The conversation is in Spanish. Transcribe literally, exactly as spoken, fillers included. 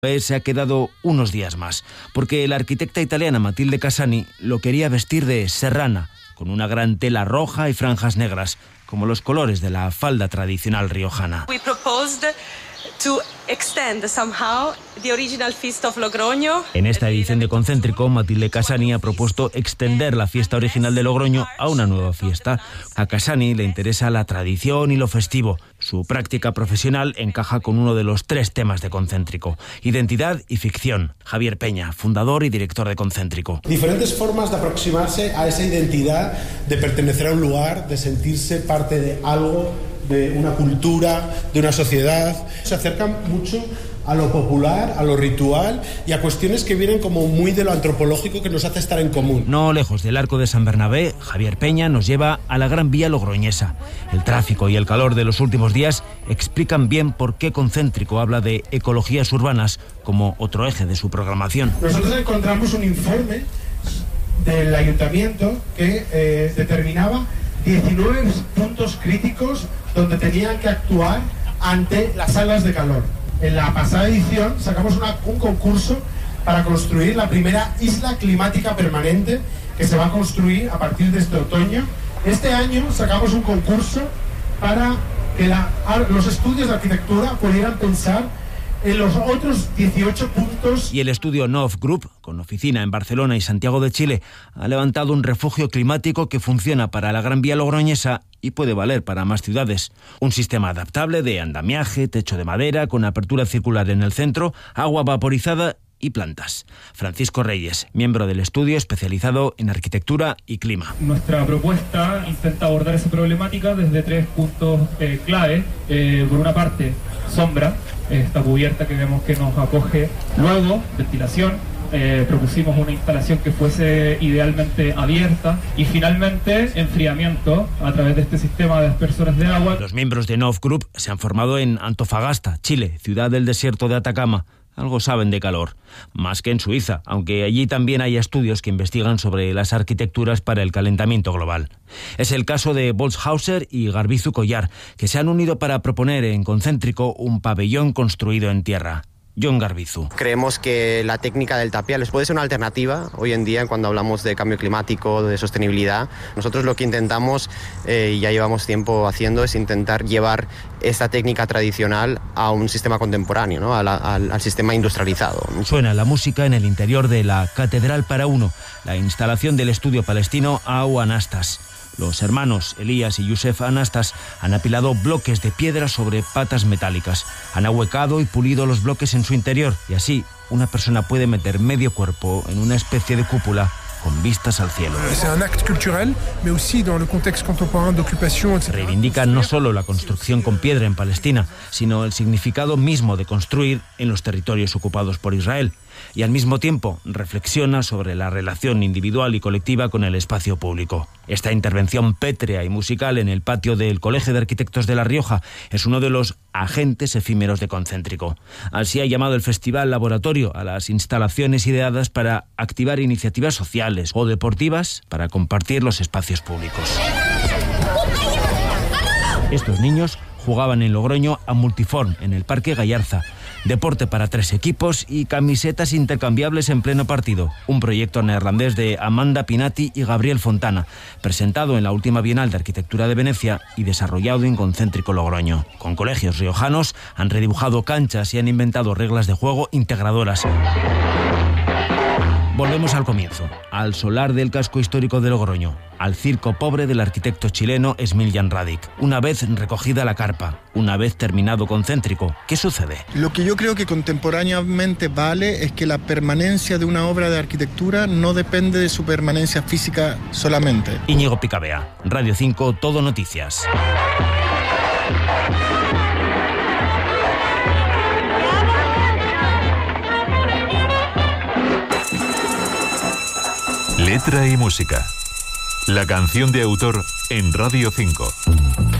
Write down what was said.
Se ha quedado unos días más, porque la arquitecta italiana Matilde Casani lo quería vestir de serrana, con una gran tela roja y franjas negras, como los colores de la falda tradicional riojana. We proposed to extend somehow the original feast of Logroño. En esta edición de Concéntrico, Matilde Casani ha propuesto extender la fiesta original de Logroño a una nueva fiesta. A Casani le interesa la tradición y lo festivo. Su práctica profesional encaja con uno de los tres temas de Concéntrico: identidad y ficción. Javier Peña, fundador y director de Concéntrico. Diferentes formas de aproximarse a esa identidad, de pertenecer a un lugar, de sentirse parte de algo, de una cultura, de una sociedad. Se acercan mucho a lo popular, a lo ritual y a cuestiones que vienen como muy de lo antropológico, que nos hace estar en común. No lejos del Arco de San Bernabé, Javier Peña nos lleva a la Gran Vía logroñesa. El tráfico y el calor de los últimos días explican bien por qué Concéntrico habla de ecologías urbanas como otro eje de su programación. Nosotros encontramos un informe del ayuntamiento que eh, determinaba diecinueve puntos críticos donde tenían que actuar ante las salas de calor. En la pasada edición sacamos una, un concurso para construir la primera isla climática permanente que se va a construir a partir de este otoño. Este año sacamos un concurso para que la, los estudios de arquitectura pudieran pensar en los otros dieciocho puntos. Y el estudio Nov Group, con oficina en Barcelona y Santiago de Chile, ha levantado un refugio climático que funciona para la Gran Vía logroñesa y puede valer para más ciudades. Un sistema adaptable de andamiaje, techo de madera, con apertura circular en el centro, agua vaporizada y plantas. Francisco Reyes, miembro del estudio especializado en arquitectura y clima. Nuestra propuesta intenta abordar esa problemática desde tres puntos eh, clave. Eh, por una parte, sombra, esta cubierta que vemos que nos acoge. Luego, ventilación. Eh, propusimos una instalación que fuese idealmente abierta y finalmente enfriamiento a través de este sistema de aspersores de agua. Los miembros de Nov Group se han formado en Antofagasta, Chile, ciudad del desierto de Atacama. Algo saben de calor, más que en Suiza, aunque allí también hay estudios que investigan sobre las arquitecturas para el calentamiento global. Es el caso de Bolshauser y Garbizu Collar, que se han unido para proponer en Concéntrico un pabellón construido en tierra. John Garbizu. Creemos que la técnica del tapial puede ser una alternativa hoy en día cuando hablamos de cambio climático, de sostenibilidad. Nosotros lo que intentamos, eh, y ya llevamos tiempo haciendo, es intentar llevar esta técnica tradicional a un sistema contemporáneo, ¿no? a la, al, al sistema industrializado. Suena la música en el interior de la Catedral para Uno, la instalación del estudio palestino Au Anastas. Los hermanos Elías y Yusef Anastas han apilado bloques de piedra sobre patas metálicas. Han ahuecado y pulido los bloques en su interior y así una persona puede meter medio cuerpo en una especie de cúpula con vistas al cielo. Reivindican no solo la construcción con piedra en Palestina, sino el significado mismo de construir en los territorios ocupados por Israel. Y al mismo tiempo reflexiona sobre la relación individual y colectiva con el espacio público. Esta intervención pétrea y musical en el patio del Colegio de Arquitectos de La Rioja es uno de los agentes efímeros de Concéntrico. Así ha llamado el Festival Laboratorio a las instalaciones ideadas para activar iniciativas sociales o deportivas para compartir los espacios públicos. Estos niños jugaban en Logroño a multiform en el Parque Gallarza. Deporte para tres equipos y camisetas intercambiables en pleno partido. Un proyecto neerlandés de Amanda Pinati y Gabriel Fontana, presentado en la última Bienal de Arquitectura de Venecia y desarrollado en Concéntrico Logroño. Con colegios riojanos han redibujado canchas y han inventado reglas de juego integradoras. Volvemos al comienzo, al solar del casco histórico de Logroño, al circo pobre del arquitecto chileno Smiljan Radic. Una vez recogida la carpa, una vez terminado Concéntrico, ¿qué sucede? Lo que yo creo que contemporáneamente vale es que la permanencia de una obra de arquitectura no depende de su permanencia física solamente. Íñigo Picabea, Radio cinco, Todo Noticias. Letra y música. La canción de autor en Radio cinco.